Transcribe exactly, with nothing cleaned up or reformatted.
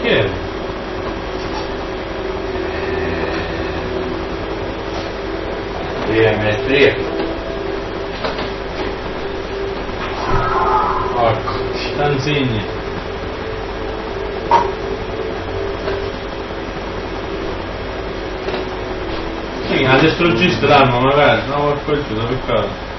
Che? Via, maestria. Porco, stanzini. Sì, la distruggiste l'arma magari, no, quel giù da peccato.